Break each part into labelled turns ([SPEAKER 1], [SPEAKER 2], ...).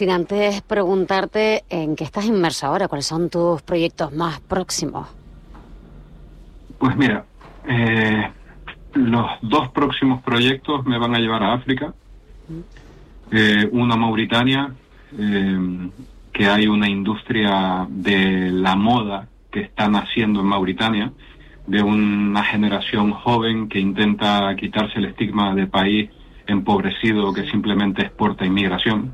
[SPEAKER 1] sin antes preguntarte en qué estás inmerso ahora, cuáles son tus proyectos más próximos.
[SPEAKER 2] Pues mira, los 2 próximos proyectos me van a llevar a África. Uno a Mauritania, que hay una industria de la moda que está naciendo en Mauritania, de una generación joven que intenta quitarse el estigma de país empobrecido que simplemente exporta inmigración.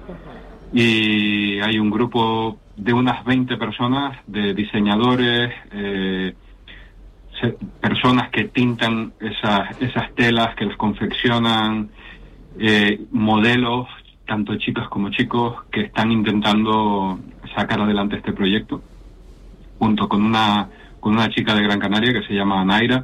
[SPEAKER 2] Y hay un grupo de unas 20 personas, de diseñadores, personas que tintan esas telas, que las confeccionan, modelos, tanto chicas como chicos, que están intentando sacar adelante este proyecto, junto con una chica de Gran Canaria que se llama Naira.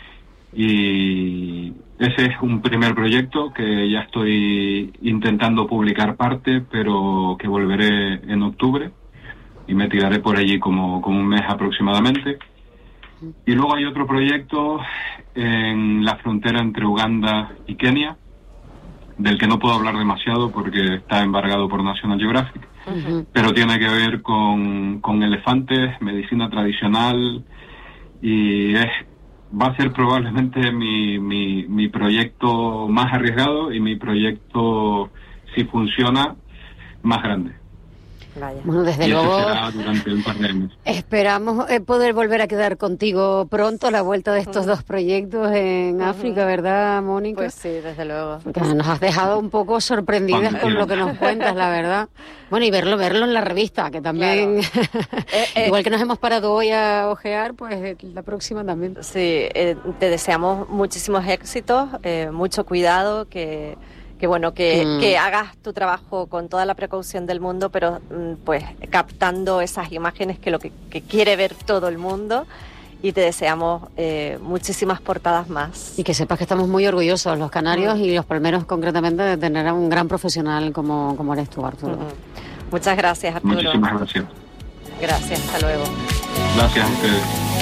[SPEAKER 2] Y ese es un primer proyecto que ya estoy intentando publicar parte, pero que volveré en octubre y me tiraré por allí como un mes aproximadamente. Y luego hay otro proyecto en la frontera entre Uganda y Kenia, del que no puedo hablar demasiado porque está embargado por National Geographic, pero tiene que ver con elefantes, medicina tradicional, y va a ser probablemente mi proyecto más arriesgado y mi proyecto, si funciona, más grande.
[SPEAKER 1] Vaya. Bueno, desde luego
[SPEAKER 2] será durante un par de años.
[SPEAKER 1] Esperamos poder volver a quedar contigo pronto a la vuelta de estos 2 proyectos en África, ¿verdad, Mónica?
[SPEAKER 3] Pues sí, desde luego.
[SPEAKER 1] Porque nos has dejado un poco sorprendidas con lo que nos cuentas, la verdad. Bueno, y verlo en la revista, que también, claro. Igual que nos hemos parado hoy a ojear, pues la próxima también.
[SPEAKER 3] Sí, te deseamos muchísimos éxitos, mucho cuidado, que hagas tu trabajo con toda la precaución del mundo, pero pues captando esas imágenes que quiere ver todo el mundo, y te deseamos muchísimas portadas más.
[SPEAKER 1] Y que sepas que estamos muy orgullosos, los canarios y los palmeros concretamente, de tener a un gran profesional como eres tú, Arturo.
[SPEAKER 3] Muchas gracias, Arturo.
[SPEAKER 2] Muchísimas gracias.
[SPEAKER 3] Gracias, hasta luego.
[SPEAKER 2] Gracias a ustedes.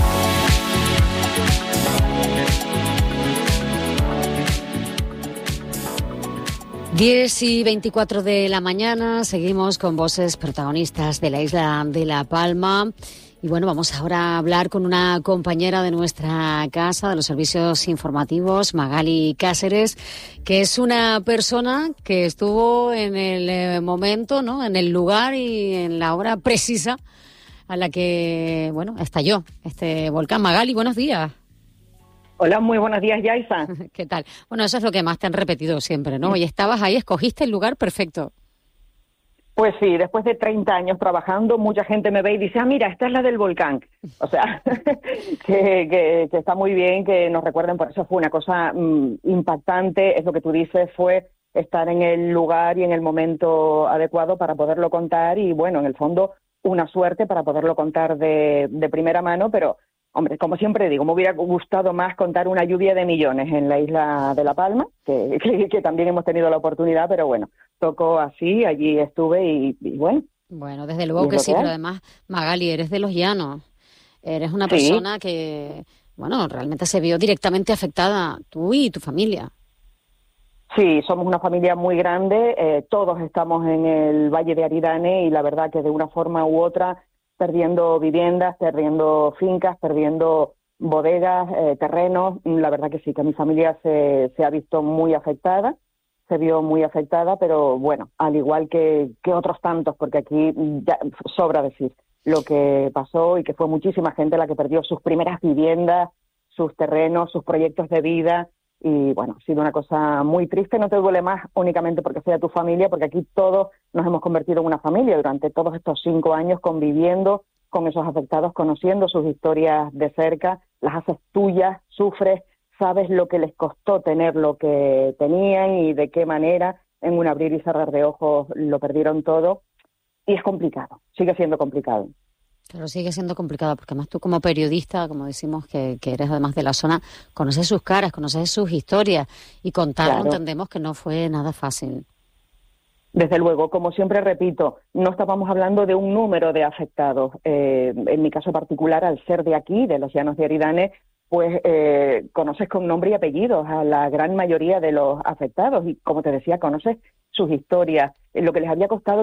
[SPEAKER 1] Diez y 24 de la mañana, seguimos con voces protagonistas de la isla de La Palma. Y bueno, vamos ahora a hablar con una compañera de nuestra casa, de los servicios informativos, Magali Cáceres, que es una persona que estuvo en el momento, ¿no?, en el lugar y en la hora precisa a la que, bueno, estalló este volcán. Magali, buenos días.
[SPEAKER 4] Hola, muy buenos días, Yaisa.
[SPEAKER 1] ¿Qué tal? Bueno, eso es lo que más te han repetido siempre, ¿no? Y estabas ahí, escogiste el lugar perfecto.
[SPEAKER 4] Pues sí, después de 30 años trabajando, mucha gente me ve y dice, mira, esta es la del volcán. O sea, que está muy bien que nos recuerden, por eso fue una cosa impactante, es lo que tú dices, fue estar en el lugar y en el momento adecuado para poderlo contar y, bueno, en el fondo, una suerte para poderlo contar de primera mano, pero... Hombre, como siempre digo, me hubiera gustado más contar una lluvia de millones en la isla de La Palma, que también hemos tenido la oportunidad, pero bueno, tocó así, allí estuve y bueno.
[SPEAKER 1] Bueno, desde luego que sí, pero además, Magali, eres de los llanos. Eres una persona que, bueno, realmente se vio directamente afectada, tú y tu familia.
[SPEAKER 4] Sí, somos una familia muy grande, todos estamos en el Valle de Aridane y la verdad que de una forma u otra... perdiendo viviendas, perdiendo fincas, perdiendo bodegas, terrenos. La verdad que sí, que mi familia se ha visto muy afectada, se vio muy afectada, pero bueno, al igual que otros tantos, porque aquí ya sobra decir lo que pasó y que fue muchísima gente la que perdió sus primeras viviendas, sus terrenos, sus proyectos de vida. Y bueno, ha sido una cosa muy triste, no te duele más únicamente porque sea tu familia, porque aquí todos nos hemos convertido en una familia durante todos estos 5 años conviviendo con esos afectados, conociendo sus historias de cerca, las haces tuyas, sufres, sabes lo que les costó tener lo que tenían y de qué manera, en un abrir y cerrar de ojos lo perdieron todo y es complicado, sigue siendo complicado.
[SPEAKER 1] Claro, sigue siendo complicado, porque además tú como periodista, como decimos, que eres además de la zona, conoces sus caras, conoces sus historias, y contarlo entendemos que no fue nada fácil.
[SPEAKER 4] Desde luego, como siempre repito, no estábamos hablando de un número de afectados. En mi caso particular, al ser de aquí, de los Llanos de Aridane, pues conoces con nombre y apellidos a la gran mayoría de los afectados y, como te decía, conoces sus historias, lo que les había costado